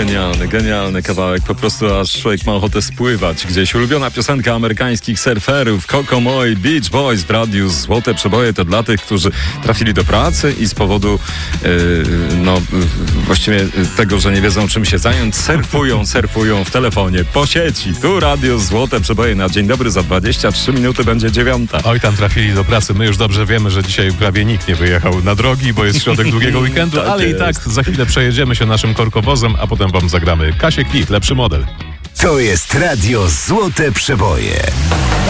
Genialny kawałek, po prostu aż człowiek ma ochotę spływać gdzieś. Ulubiona piosenka amerykańskich surferów, Kokomo i Beach Boys w radiu. Złote przeboje to dla tych, którzy trafili do pracy i z powodu właściwie tego, że nie wiedzą czym się zająć, surfują w telefonie, po sieci. Tu radio Złote przeboje na dzień dobry, za 23 minuty będzie 9:00. Oj, tam trafili do pracy. My już dobrze wiemy, że dzisiaj prawie nikt nie wyjechał na drogi, bo jest środek długiego weekendu, Tak ale jest. i tak za chwilę przejedziemy się naszym korkowozem, a potem wam zagramy Kasię Klik, lepszy model. To jest radio Złote Przeboje.